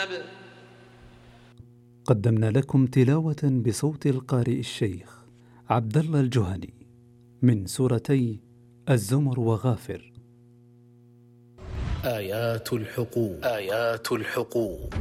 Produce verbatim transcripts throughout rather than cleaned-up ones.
قدمنا لكم تلاوة بصوت القارئ الشيخ عبد الله الجهني من سورتي الزمر وغافر. آيات الحقوق آيات الحقوق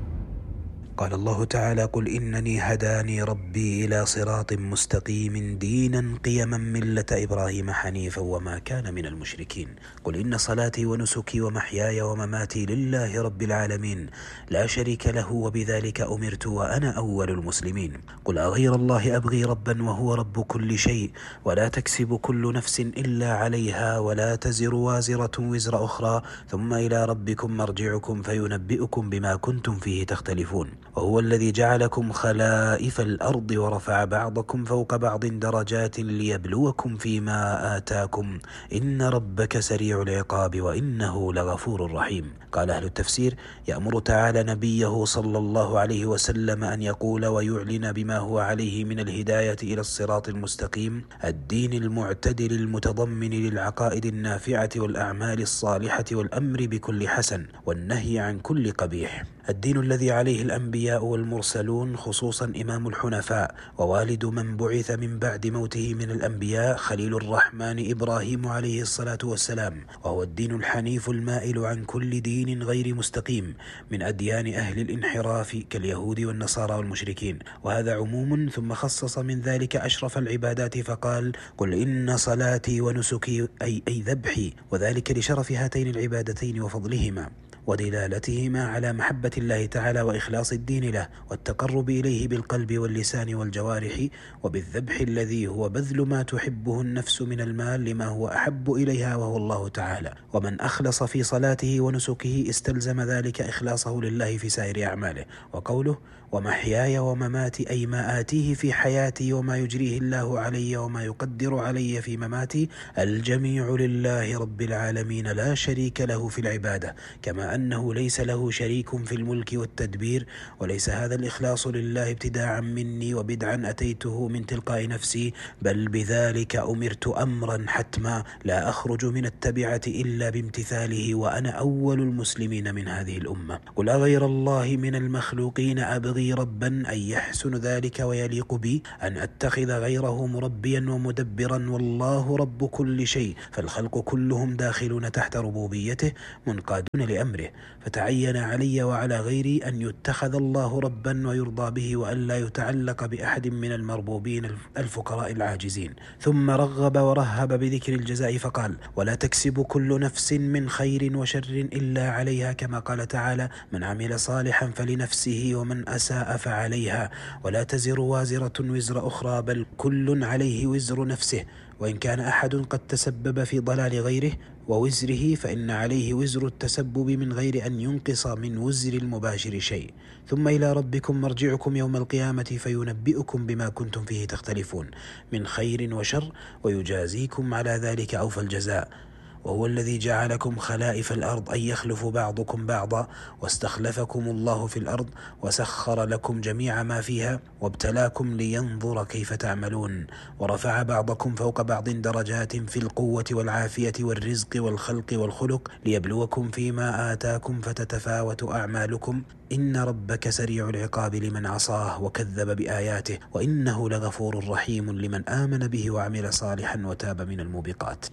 قال الله تعالى: قل إنني هداني ربي إلى صراط مستقيم دينا قيما ملة إبراهيم حنيفا وما كان من المشركين. قل إن صلاتي ونسكي ومحياي ومماتي لله رب العالمين لا شريك له وبذلك أمرت وأنا أول المسلمين. قل أغير الله أبغي ربا وهو رب كل شيء ولا تكسب كل نفس إلا عليها ولا تزر وازرة وزر أخرى ثم إلى ربكم مرجعكم فينبئكم بما كنتم فيه تختلفون. وهو الذي جعلكم خلائف الأرض ورفع بعضكم فوق بعض درجات ليبلوكم فيما آتاكم إن ربك سريع العقاب وإنه لغفور رحيم. قال أهل التفسير: يأمر تعالى نبيه صلى الله عليه وسلم أن يقول ويعلن بما هو عليه من الهداية إلى الصراط المستقيم الدين المعتدل المتضمن للعقائد النافعة والأعمال الصالحة والأمر بكل حسن والنهي عن كل قبيح، الدين الذي عليه الأنبياء والمرسلون خصوصا إمام الحنفاء ووالد من بعث من بعد موته من الأنبياء خليل الرحمن إبراهيم عليه الصلاة والسلام، وهو الدين الحنيف المائل عن كل دين غير مستقيم من أديان أهل الانحراف كاليهود والنصارى والمشركين. وهذا عموم، ثم خصص من ذلك أشرف العبادات فقال: قل إن صلاتي ونسكي أي, أي ذبحي، وذلك لشرف هاتين العبادتين وفضلهما ودلالتهما على محبة الله تعالى وإخلاص الدين له والتقرب إليه بالقلب واللسان والجوارح وبالذبح الذي هو بذل ما تحبه النفس من المال لما هو أحب إليها وهو الله تعالى. ومن أخلص في صلاته ونسكه استلزم ذلك إخلاصه لله في سائر أعماله. وقوله: ومحياي ومماتي أي ما آتيه في حياتي وما يجريه الله علي وما يقدر علي في مماتي الجميع لله رب العالمين لا شريك له في العبادة، كما أنه ليس له شريك في الملك والتدبير. وليس هذا الإخلاص لله ابتداعا مني وبدعا أتيته من تلقاء نفسي، بل بذلك أمرت أمرا حتما لا أخرج من التبعة إلا بامتثاله وأنا أول المسلمين من هذه الأمة. قل أغير الله من المخلوقين أبغي ربا أن يحسن ذلك ويليق بي أن أتخذ غيره مربيا ومدبرا والله رب كل شيء، فالخلق كلهم داخلون تحت ربوبيته منقادون لأمره، فتعين علي وعلى غيري أن يتخذ الله ربا ويرضى به وأن لا يتعلق بأحد من المربوبين الفقراء العاجزين. ثم رغب ورهب بذكر الجزاء فقال: ولا تكسب كل نفس من خير وشر إلا عليها، كما قال تعالى: من عمل صالحا فلنفسه ومن أساء فعليها ولا تزر وازرة وزر أخرى بل كل عليه وزر نفسه، وإن كان أحد قد تسبب في ضلال غيره ووزره فإن عليه وزر التسبب من غير أن ينقص من وزر المباشر شيء. ثم إلى ربكم مرجعكم يوم القيامة فينبئكم بما كنتم فيه تختلفون من خير وشر ويجازيكم على ذلك أوفى الجزاء. وهو الذي جعلكم خلائف الأرض أن يخلف بعضكم بعضا واستخلفكم الله في الأرض وسخر لكم جميع ما فيها وابتلاكم لينظر كيف تعملون، ورفع بعضكم فوق بعض درجات في القوة والعافية والرزق والخلق والخلق ليبلوكم فيما آتاكم فتتفاوت أعمالكم إن ربك سريع العقاب لمن عصاه وكذب بآياته وإنه لغفور رحيم لمن آمن به وعمل صالحا وتاب من الموبقات.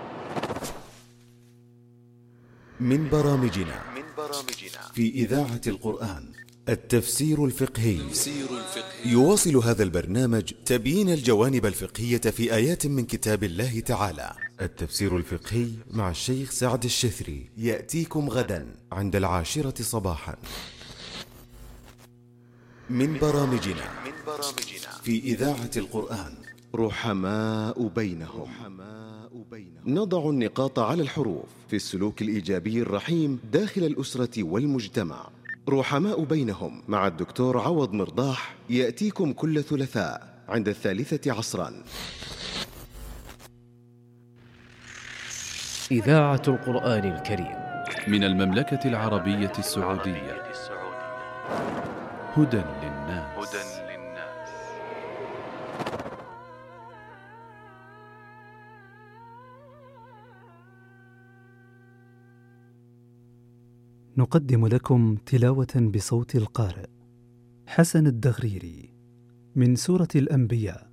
من برامجنا في إذاعة القرآن التفسير الفقهي. يواصل هذا البرنامج تبيين الجوانب الفقهية في آيات من كتاب الله تعالى. التفسير الفقهي مع الشيخ سعد الشثري يأتيكم غدا عند العاشرة صباحا. من برامجنا في إذاعة القرآن رحماء بينهم. نضع النقاط على الحروف في السلوك الإيجابي الرحيم داخل الأسرة والمجتمع. رحماء بينهم مع الدكتور عوض مرضاح يأتيكم كل ثلاثاء عند الثالثة عصرا. إذاعة القرآن الكريم من المملكة العربية السعودية. هدى للناس. نقدم لكم تلاوة بصوت القارئ حسن الدغريري من سورة الأنبياء